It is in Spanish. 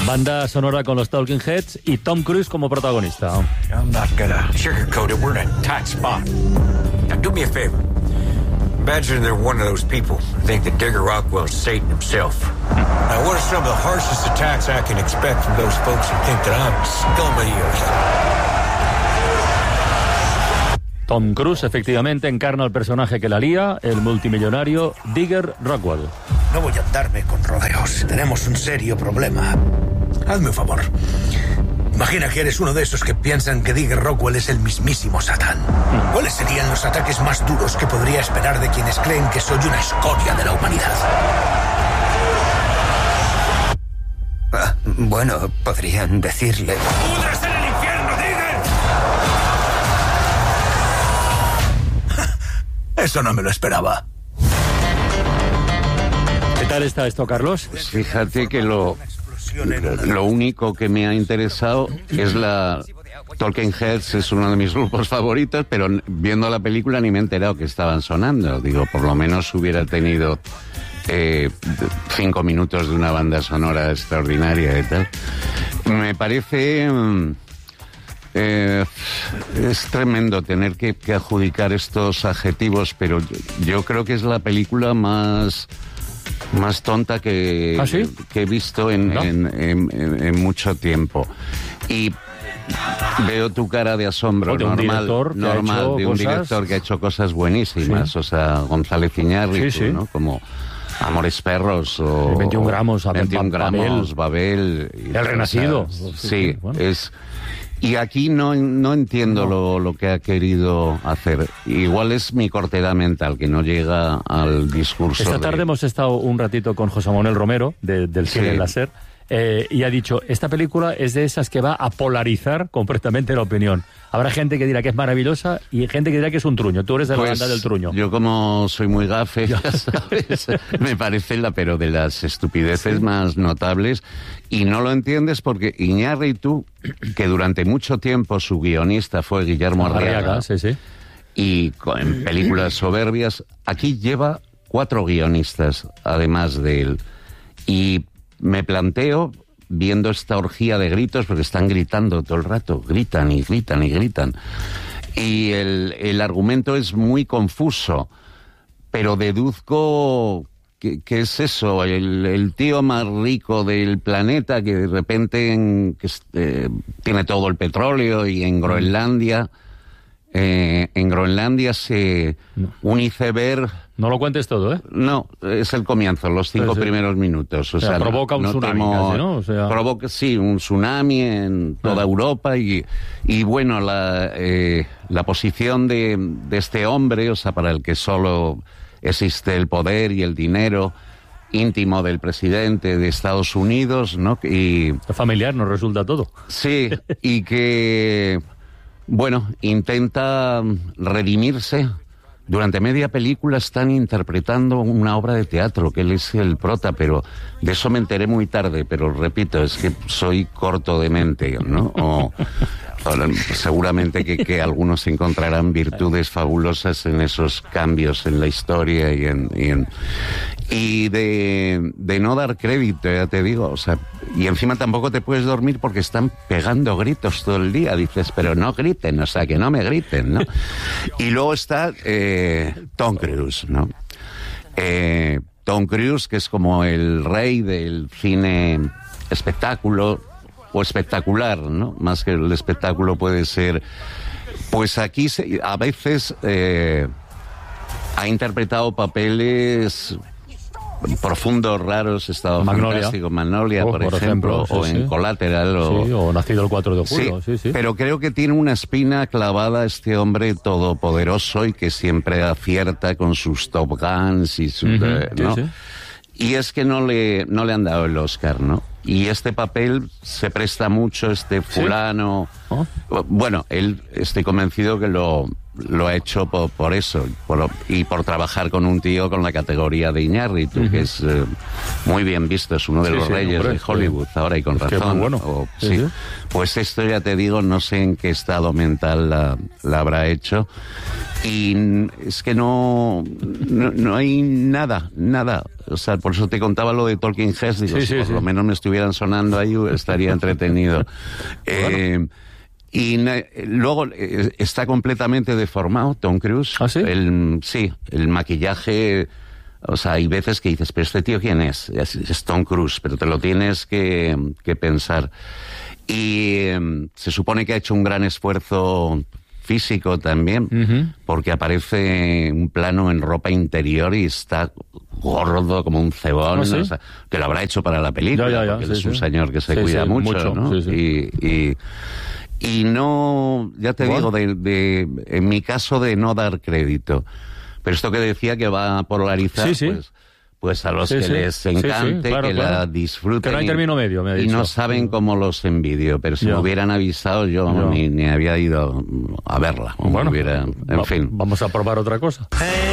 Banda sonora con los Talking Heads y Tom Cruise como protagonista. I'm not gonna sugarcoat it. We're in a tight spot. Now do me a favor. Imagine they're one of those people who think that Digger Rockwell's Satan himself. Now what are some of the harshest attacks I can expect from those folks who think that I'm scum of the earth? Tom Cruise efectivamente encarna el personaje que la lía, el multimillonario Digger Rockwell. No voy a andarme con rodeos. Tenemos un serio problema. Hazme un favor. Imagina que eres uno de esos que piensan que Digger Rockwell es el mismísimo Satán. ¿Cuáles serían los ataques más duros que podría esperar de quienes creen que soy una escoria de la humanidad? Bueno, podrían decirle... ¡Pudres en el infierno, Digger! Eso no me lo esperaba. ¿Qué tal está esto, Carlos? Pues fíjate que lo único que me ha interesado es la... Talking Heads es uno de mis grupos favoritos, pero viendo la película ni me he enterado que estaban sonando. Digo, por lo menos hubiera tenido 5 minutos de una banda sonora extraordinaria y tal. Me parece... es tremendo tener que adjudicar estos adjetivos, pero yo creo que es la película más tonta que he visto en mucho tiempo. Y veo tu cara de asombro, de un director que ha hecho cosas buenísimas, sí. O sea, González Iñárritu, sí. ¿no? Como Amores Perros o 21 gramos, 21 gramos, Babel, El Renacido. Sí, bueno. Y aquí no entiendo lo que ha querido hacer. Igual es mi cortedad mental, que no llega al discurso. Esta tarde hemos estado un ratito con José Manuel Romero, del Cine Láser, y ha dicho, esta película es de esas que va a polarizar completamente la opinión. Habrá gente que dirá que es maravillosa y gente que dirá que es un truño. Tú eres de la banda del truño. Yo, como soy muy gafe, ya sabes, me parece pero de las estupideces más notables, y no lo entiendes porque Iñárritu, que durante mucho tiempo su guionista fue Guillermo Arriaga, y en películas soberbias, aquí lleva 4 guionistas, además de él. Y me planteo, viendo esta orgía de gritos, porque están gritando todo el rato, gritan y gritan y gritan. Y el argumento es muy confuso, pero deduzco que es eso, el tío más rico del planeta que de repente tiene todo el petróleo, y en Groenlandia... un iceberg... No lo cuentes todo, ¿eh? No, es el comienzo, los 5 primeros minutos. O sea, provoca un tsunami casi, ¿no? O sea... Provoca, sí, un tsunami en toda Europa y bueno, la posición de este hombre, o sea, para el que solo existe el poder y el dinero íntimo del presidente de Estados Unidos, ¿no? Y familiar nos resulta todo. Sí, y que... Bueno, intenta redimirse. Durante media película están interpretando una obra de teatro, que él es el prota, pero de eso me enteré muy tarde, pero repito, es que soy corto de mente, ¿no? Seguramente que algunos encontrarán virtudes fabulosas en esos cambios en la historia y de no dar crédito, ya te digo, o sea, y encima tampoco te puedes dormir porque están pegando gritos todo el día. Dices, pero no griten, o sea, que no me griten, ¿no? Y luego está Tom Cruise, ¿no? Tom Cruise, que es como el rey del cine espectáculo, o espectacular, ¿no? Más que el espectáculo puede ser... Pues aquí a veces ha interpretado papeles profundos, raros, Estado Fantástico, Magnolia, por ejemplo, o en Collateral, o Nacido el 4 de julio. Sí. Pero creo que tiene una espina clavada este hombre todopoderoso y que siempre acierta con sus Top Guns y sus... ¿no? Y es que no le han dado el Oscar, ¿no? Y este papel se presta mucho, fulano... Bueno, él, estoy convencido que lo ha hecho por eso, y por trabajar con un tío con la categoría de Iñárritu, que es muy bien visto, es uno de los reyes de Hollywood ahora, y con razón. Bueno. Pues esto, ya te digo, no sé en qué estado mental la habrá hecho. Y es que no hay nada. O sea, por eso te contaba lo de Talking Heads. Digo, si por lo menos me estuvieran sonando ahí, estaría entretenido. Bueno. Y luego está completamente deformado Tom Cruise. ¿Ah, sí? El maquillaje... O sea, hay veces que dices, pero este tío, ¿quién es? Es Tom Cruise, pero te lo tienes que pensar. Y se supone que ha hecho un gran esfuerzo físico también, porque aparece un plano en ropa interior y está gordo como un cebón, ¿Ah, sí? O sea, que lo habrá hecho para la película, porque él es un señor que se cuida mucho, ¿no? Y no, ya te digo, en mi caso de no dar crédito. Pero esto que decía que va a polarizar, pues a los que les encante, claro, la disfruten. Que no hay término medio, me ha dicho. Y no saben cómo los envidio, pero si me hubieran avisado yo ni había ido a verla. Bueno, en fin. Vamos a probar otra cosa.